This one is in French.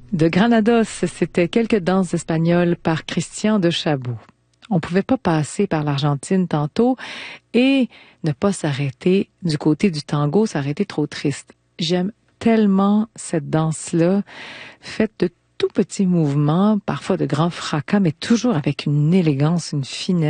De Granados, c'était quelques danses espagnoles par Christian de Chabot. On pouvait pas passer par l'Argentine tantôt et ne pas s'arrêter du côté du tango, ça aurait été trop triste. J'aime tellement cette danse-là, faite de tout petits mouvements, parfois de grands fracas, mais toujours avec une élégance, une finesse.